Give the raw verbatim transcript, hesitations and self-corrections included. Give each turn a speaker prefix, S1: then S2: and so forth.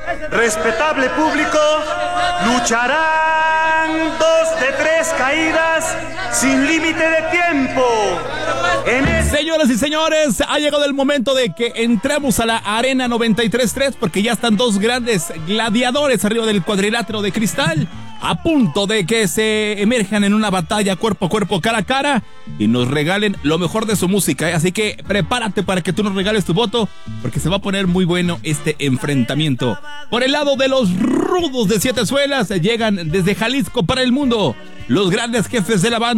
S1: Respetable público, lucharán dos de tres caídas sin límite de tiempo. En este...
S2: Señoras y señores, ha llegado el momento de que entremos a la Arena noventa y tres punto tres porque ya están dos grandes gladiadores arriba del cuadrilátero de cristal, a punto de que se emerjan en una batalla cuerpo a cuerpo, cara a cara, y nos regalen lo mejor de su música, ¿eh? Así que prepárate para que tú nos regales tu voto, porque se va a poner muy bueno este enfrentamiento. Por el lado de los rudos de Siete Suelas, llegan desde Jalisco para el mundo los grandes jefes de la banda.